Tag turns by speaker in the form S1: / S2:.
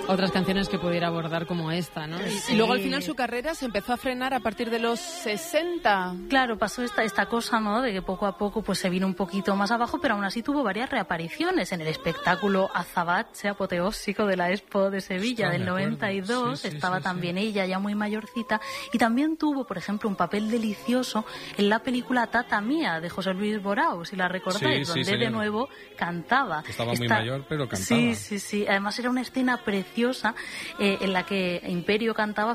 S1: otras canciones que pudiera abordar como esta, ¿no?
S2: Sí. Y luego al final su carrera se empezó a frenar a partir de los 60.
S3: Claro, pasó esta cosa, ¿no? De que poco a poco pues se vino un poquito más abajo, pero aún así tuvo varias reapariciones en el espectáculo Azabache apoteósico de la Expo de Sevilla del 92. Estaba también ella, ya muy mayorcita, y también tuvo, por ejemplo, un papel delicioso en la película Tata Mía de José Luis Borao, si la recordáis, donde de nuevo cantaba.
S4: Estaba muy mayor, pero cantaba.
S3: Sí. Además era una escena preciosa en la que Imperio cantaba